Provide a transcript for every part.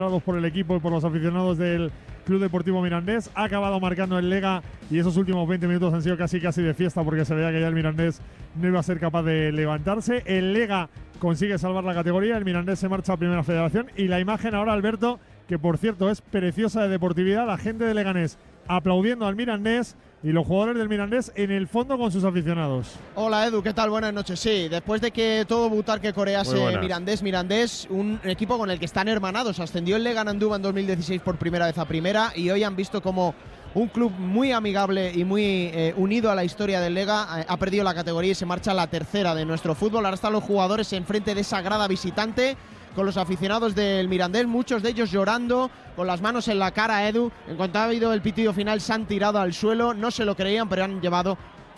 por el equipo y por los aficionados del Club Deportivo Mirandés. Ha acabado marcando el Lega y esos últimos 20 minutos han sido casi de fiesta porque se veía que ya el Mirandés no iba a ser capaz de levantarse. El Lega consigue salvar la categoría, el Mirandés se marcha a Primera Federación y la imagen ahora, Alberto, que por cierto es preciosa de deportividad, la gente de Leganés aplaudiendo al Mirandés y los jugadores del Mirandés en el fondo con sus aficionados. Hola Edu, ¿qué tal? Buenas noches. Sí, después de que todo Butarque corease Mirandés, un equipo con el que están hermanados. Ascendió el Legan Andúba en 2016 por primera vez a primera y hoy han visto como un club muy amigable y muy unido a la historia del Lega ha perdido la categoría y se marcha a la tercera de nuestro fútbol. Ahora están los jugadores enfrente de esa grada visitante con los aficionados del Mirandés, muchos de ellos llorando, con las manos en la cara, Edu. En cuanto ha habido el pitido final, se han tirado al suelo, no se lo creían, pero han llevado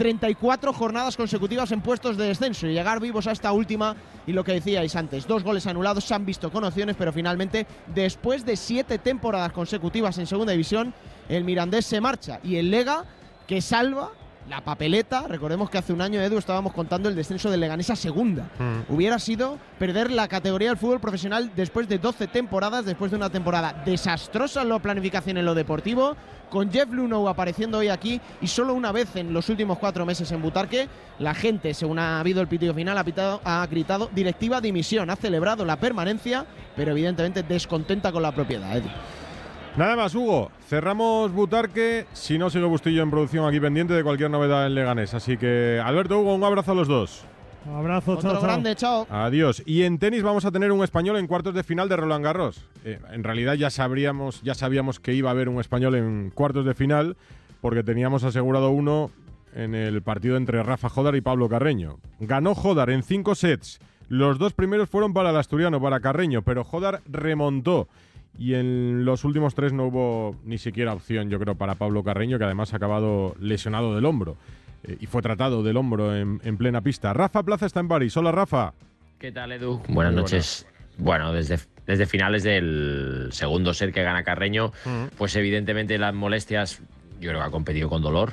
34 jornadas consecutivas en puestos de descenso y llegar vivos a esta última. Y lo que decíais antes, 2 goles anulados, se han visto con opciones, pero finalmente, después de 7 temporadas consecutivas en segunda división, el Mirandés se marcha y el Lega, que salva la papeleta. Recordemos que hace un año, Edu, estábamos contando el descenso del Leganés a segunda. Hubiera sido perder la categoría del fútbol profesional después de 12 temporadas, después de una temporada desastrosa en la planificación en lo deportivo, con Jeff Luhnow apareciendo hoy aquí y solo una vez en los últimos 4 meses en Butarque. La gente, según ha habido el pitido final, ha gritado directiva dimisión, ha celebrado la permanencia, pero evidentemente descontenta con la propiedad, Edu. Nada más, Hugo. Cerramos Butarque. Si no, sigo Bustillo en producción aquí pendiente de cualquier novedad en Leganés. Así que, Alberto, Hugo, un abrazo a los dos. Un abrazo, Otro chao, grande, chao. Adiós. Y en tenis vamos a tener un español en cuartos de final de Roland Garros. En realidad ya sabíamos que iba a haber un español en cuartos de final porque teníamos asegurado uno en el partido entre Rafa Jódar y Pablo Carreño. Ganó Jódar en 5 sets. Los 2 primeros fueron para el asturiano, para Carreño, pero Jódar remontó. Y en los últimos 3 no hubo ni siquiera opción, yo creo, para Pablo Carreño, que además ha acabado lesionado del hombro. Y fue tratado del hombro en plena pista. Rafa Plaza está en París. Hola, Rafa. ¿Qué tal, Edu? Buenas noches. Bueno, desde finales del segundo set que gana Carreño, pues evidentemente las molestias, yo creo que ha competido con dolor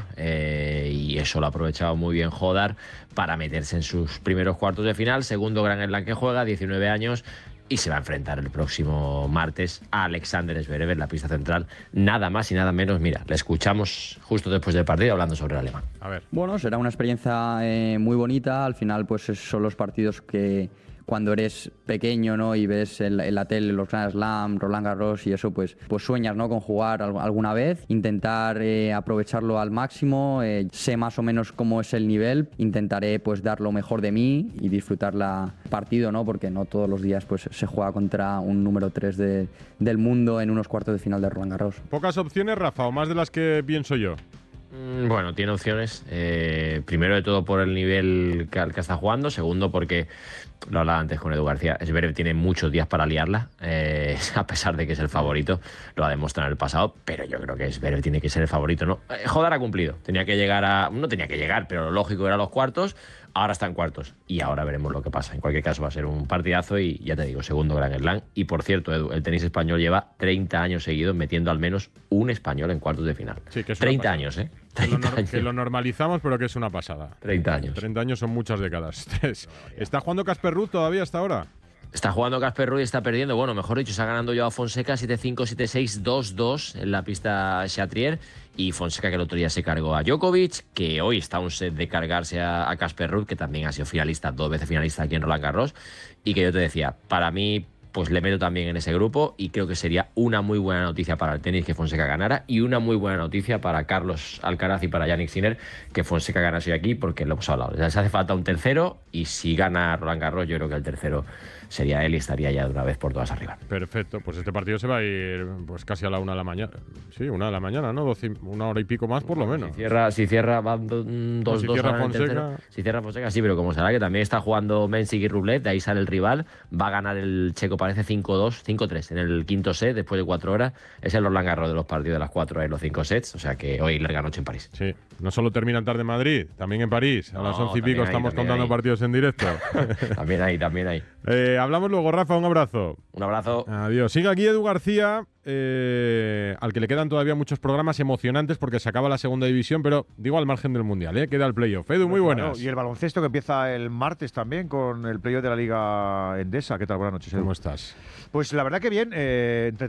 y eso lo ha aprovechado muy bien Jódar para meterse en sus primeros cuartos de final. Segundo Grand Slam que juega, 19 años. Y se va a enfrentar el próximo martes a Alexander Zverev en la pista central. Nada más y nada menos. Mira, le escuchamos justo después del partido hablando sobre el alemán. A ver. Bueno, será una experiencia muy bonita. Al final, pues son los partidos que cuando eres pequeño, ¿no? Y ves en la tele los Grand Slam, Roland Garros y eso, pues sueñas, ¿no? Con jugar alguna vez, intentar aprovecharlo al máximo. Sé más o menos cómo es el nivel, intentaré pues dar lo mejor de mí y disfrutar el partido, ¿no? Porque no todos los días pues se juega contra un número 3 del mundo en unos cuartos de final de Roland Garros. ¿Pocas opciones, Rafa, o más de las que pienso yo? Bueno, tiene opciones. Primero de todo por el nivel que está jugando. Segundo porque, lo hablaba antes con Edu García, Zverev tiene muchos días para liarla, a pesar de que es el favorito. Lo ha demostrado en el pasado, pero yo creo que Zverev tiene que ser el favorito, ¿no? Jódar ha cumplido. No tenía que llegar, pero lo lógico era los cuartos. Ahora está en cuartos y ahora veremos lo que pasa. En cualquier caso va a ser un partidazo y ya te digo, segundo Grand Slam. Y por cierto, Edu, el tenis español lleva 30 años seguidos metiendo al menos un español en cuartos de final. Sí, que es 30 años, ¿eh? 30 años. Que lo normalizamos, pero que es una pasada. 30 años. 30 años son muchas décadas. ¿Está jugando Casper Ruud todavía hasta ahora? Está jugando Casper Ruud y está perdiendo. Bueno, mejor dicho, está ganando Joao Fonseca 7-5, 7-6, 2-2 en la pista Chatrier. Y Fonseca, que el otro día se cargó a Djokovic, que hoy está a un set de cargarse a Casper Ruud, que también ha sido finalista, 2 veces finalista aquí en Roland Garros. Y que yo te decía, para mí, pues le meto también en ese grupo y creo que sería una muy buena noticia para el tenis que Fonseca ganara y una muy buena noticia para Carlos Alcaraz y para Jannik Sinner que Fonseca ganase aquí, porque lo hemos hablado. Les hace falta un tercero y si gana Roland Garros yo creo que el tercero sería él y estaría ya de una vez por todas arriba. Perfecto, pues este partido se va a ir pues casi a la 1 de la mañana. Sí, 1 de la mañana, ¿no? 1 hora y pico más por lo menos. Si cierra van 2-2. Si cierra Fonseca. Si cierra Fonseca, sí, pero como será que también está jugando Mensik y Rublev, de ahí sale el rival, va a ganar el checo, parece 5-2, 5-3 en el quinto set después de 4 horas. Es el Roland Garros de los partidos de las 4 horas y los 5 sets, o sea que hoy larga noche en París. Sí. No solo terminan tarde en Madrid, también en París. A las 11 y pico estamos contando partidos en directo. También hay. Hablamos luego, Rafa, un abrazo. Un abrazo. Adiós. Sigue aquí Edu García, al que le quedan todavía muchos programas emocionantes porque se acaba la segunda división, pero digo al margen del Mundial, queda el playoff. Edu, muy buenas. Y el baloncesto que empieza el martes también con el playoff de la Liga Endesa. ¿Qué tal? Buenas noches, Edu. ¿Cómo estás? Pues la verdad que bien,